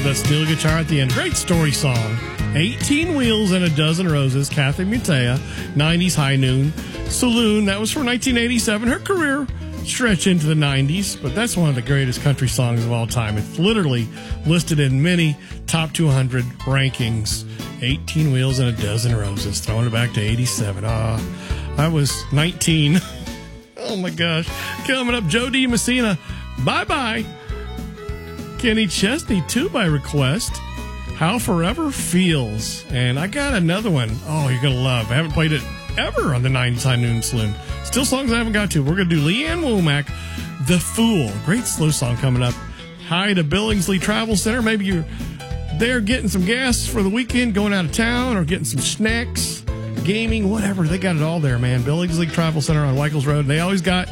Love that steel guitar at the end. Great story song. 18 Wheels and a Dozen Roses, Kathy Mattea, 90s High Noon Saloon. That was from 1987. Her career stretched into the 90s, but that's one of the greatest country songs of all time. It's literally listed in many top 200 rankings. 18 Wheels and a Dozen Roses, throwing it back to 87. I was 19. Oh my gosh. Coming up, Joe D. Messina, Bye Bye. Kenny Chesney, too, by request. How Forever Feels. And I got another one. Oh, you're going to love. I haven't played it ever on the 90s High Noon Saloon. Still songs I haven't got to. We're going to do Leanne Womack, The Fool. Great slow song coming up. Hi to Billingsley Travel Center. Maybe you're there getting some gas for the weekend, going out of town, or getting some snacks, gaming, whatever. They got it all there, man. Billingsley Travel Center on Weichels Road. They always got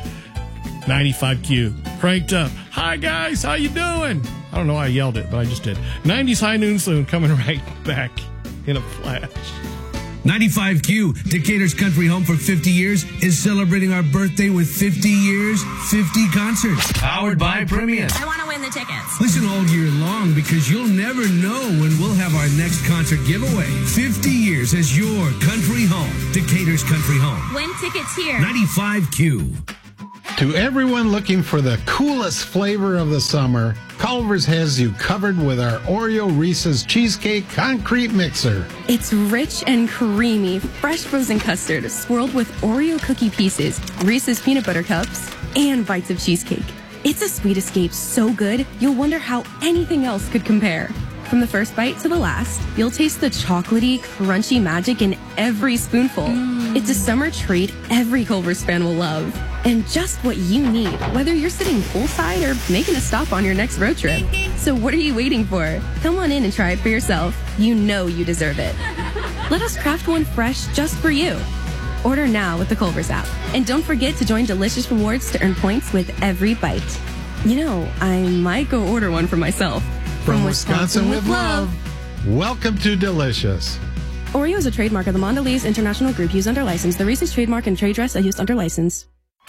95Q cranked up. Hi, guys. How you doing? I don't know why I yelled it, but I just did. 90s High Noon Saloon coming right back in a flash. 95Q, Decatur's country home for 50 years, is celebrating our birthday with 50 years, 50 concerts. Powered by Premium. I want to win the tickets. Listen all year long because you'll never know when we'll have our next concert giveaway. 50 years as your country home. Decatur's country home. Win tickets here. 95Q. To everyone looking for the coolest flavor of the summer, Culver's has you covered with our Oreo Reese's Cheesecake Concrete Mixer. It's rich and creamy, fresh frozen custard swirled with Oreo cookie pieces, Reese's peanut butter cups, and bites of cheesecake. It's a sweet escape so good, you'll wonder how anything else could compare. From the first bite to the last, you'll taste the chocolatey, crunchy magic in every spoonful. It's a summer treat every Culver's fan will love. And just what you need, whether you're sitting poolside or making a stop on your next road trip. So what are you waiting for? Come on in and try it for yourself. You know you deserve it. Let us craft one fresh just for you. Order now with the Culver's app. And don't forget to join Delicious Rewards to earn points with every bite. You know, I might go order one for myself. From Wisconsin with love. Welcome to Delicious. Oreo is a trademark of the Mondelez International Group used under license. The Reese's trademark and trade dress are used under license.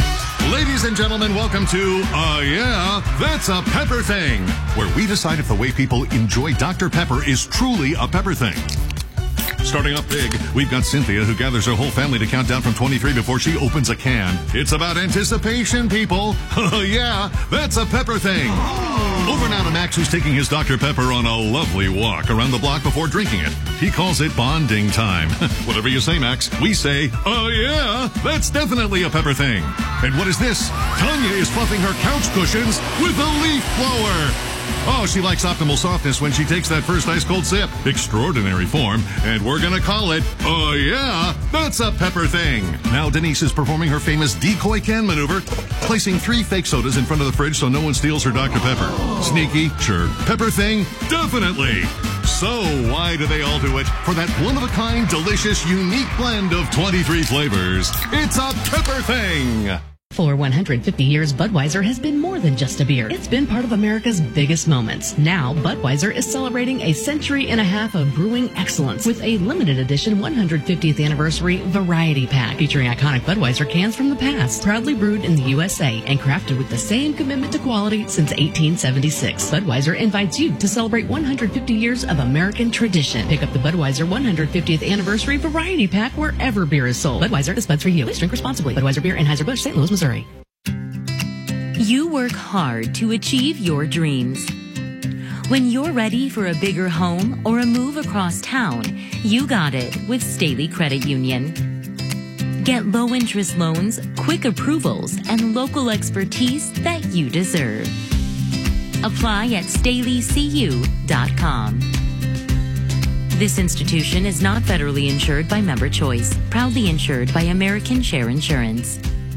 Ladies and gentlemen, welcome to Yeah, That's a Pepper Thing, where we decide if the way people enjoy Dr. Pepper is truly a pepper thing. Starting up big, we've got Cynthia, who gathers her whole family to count down from 23 before she opens a can. It's about anticipation, people. Yeah, that's a pepper thing. Over now to Max, who's taking his Dr. Pepper on a lovely walk around the block before drinking it. He calls it bonding time. Whatever you say, Max, we say, yeah, that's definitely a pepper thing. And what is this? Tanya is fluffing her couch cushions with a leaf blower. Oh, she likes optimal softness when she takes that first ice-cold sip. Extraordinary form. And we're going to call it, yeah, that's a pepper thing. Now Denise is performing her famous decoy can maneuver, placing 3 fake sodas in front of the fridge so no one steals her Dr. Pepper. Sneaky? Sure. Pepper thing? Definitely. So why do they all do it? For that one-of-a-kind, delicious, unique blend of 23 flavors. It's a pepper thing. For 150 years, Budweiser has been more than just a beer. It's been part of America's biggest moments. Now, Budweiser is celebrating a century and a half of brewing excellence with a limited edition 150th anniversary variety pack featuring iconic Budweiser cans from the past, proudly brewed in the USA and crafted with the same commitment to quality since 1876. Budweiser invites you to celebrate 150 years of American tradition. Pick up the Budweiser 150th anniversary variety pack wherever beer is sold. Budweiser is Buds for you. Please drink responsibly. Budweiser Beer, Anheuser-Busch, St. Louis, Missouri. You work hard to achieve your dreams. When you're ready for a bigger home or a move across town, you got it with Staley Credit Union. Get low-interest loans, quick approvals, and local expertise that you deserve. Apply at StaleyCU.com. This institution is not federally insured by Member Choice, proudly insured by American Share Insurance.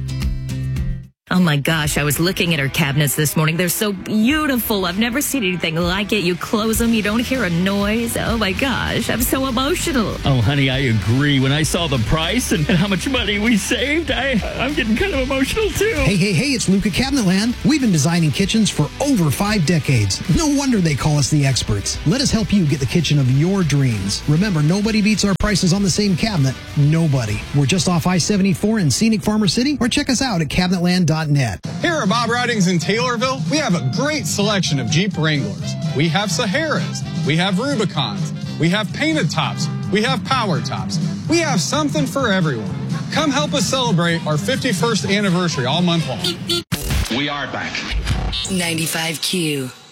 Oh my gosh, I was looking at her cabinets this morning. They're so beautiful. I've never seen anything like it. You close them, you don't hear a noise. Oh my gosh, I'm so emotional. Oh, honey, I agree. When I saw the price and how much money we saved, I'm getting kind of emotional too. Hey, it's Luke at Cabinetland. We've been designing kitchens for over 5 decades. No wonder they call us the experts. Let us help you get the kitchen of your dreams. Remember, nobody beats our prices on the same cabinet. Nobody. We're just off I-74 in scenic Farmer City, or check us out at cabinetland.net. JeepRadio.net. Here at Bob Ridings in Taylorville, we have a great selection of Jeep Wranglers. We have Saharas, we have Rubicons, we have painted tops, we have power tops. We have something for everyone. Come help us celebrate our 51st anniversary all month long. We are back. 95Q.